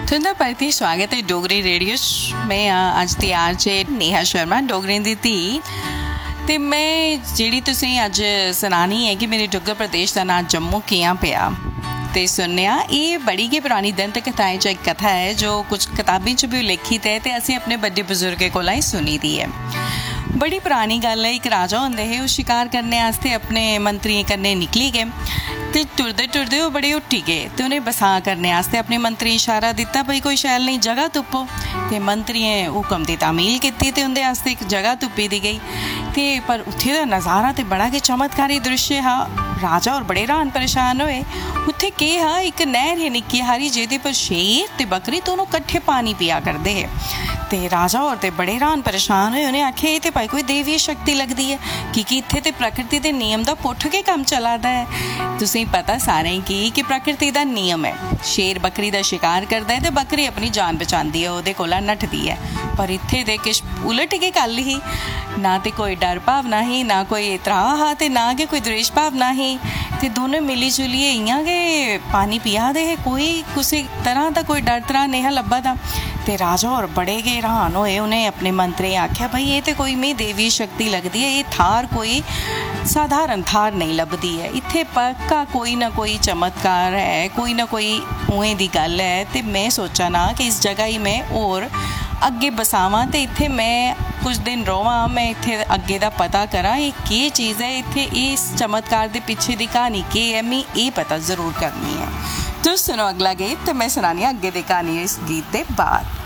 तुंदा परती स्वागत है डोगरी रेडियो मैं अज दी आरजे नेहा शर्मा डोगरी दी धी ते मैं जिहड़ी तुसीं अज सुनानी है कि मेरे डुग्गर प्रदेश का नाम जम्मू कियां पिया ते सुनया। ये बड़ी ही पुरानी दंत कथाएं च एक कथा है जो कुछ किताबें च भी लिखित है ते असीं अपने बड़े बुजुर्गों कोलों ही सुनी दी है। बड़ी पुरानी गल है, एक राजा होंदे है, वो शिकार करने आस्ते अपने मंत्रियों कन्नै निकली गए ते टुरदे टुरदे वो बड़े उठी गए ते उन्हें बसां करने आस्ते अपने मंत्री इशारा दिता भाई कोई शैल नहीं जगह तुप्पो ते मंत्रियें हुक्म की तामील की ते उनके आस्ते एक जगह तुप्पी दी गई ते पर उत्थे दा नज़ारा ते बड़ा गै चमत्कारी दृश्य हा। राजा और बड़े हैरान परेशान होए। उत्थे के हा एक नहर है निक्की हारी जेदे पर शेर ते बकरी दोनों कट्ठे पानी पिया करदे है ते राजा और ते बड़े हैरान परेशान होए। उन्हें आखे ये ते भाई कोई देवी शक्ति लगदी है क्योंकि इत्थे ते प्रकृति दे नियम दा पुठ के काम चलादा है। तुसीं पता सारें की कि प्रकृति दा नियम है, शेर बकरी दा शिकार करदा है ते बकरी अपनी जान बचांदी है, ओहदे कोला नठदी है। पर इत्थे दे किश उलट के गल ही, ना ते कोई डर भावना ही, ना कोई त्राह हा ते ना के कोई द्वेष भावना ही ते दोनों मिली जुलिए इयां गै पानी पिया दे है, कोई किसी तरह का कोई डर त्राह नहीं लब्भा दा। ते राजा और बड़े गै हैरान होए। उन्हें अपने मंत्री आख्या भाई ये तो कोई मैं देवी शक्ति लगती है, ये थार कोई साधारण थार नहीं लभदी है, इत्थे पक्का कोई ना कोई चमत्कार है, कोई ना कोई उवें दी गल है। ते मैं सोचा ना कि इस जगह ही मैं और अगे बसावां ते इत्थे मैं कुछ दिन रोवां, मैं इत्थे अगे दा पता करा ये की चीज़ है, इत्थे इस चमत्कार दे पिछे दी कहानी की है, मैं ये पता जरूर करनी है। तो सुनो अगला गीत, तो मैं सुनानी अगे दी कहानी इस गीत दे बाद।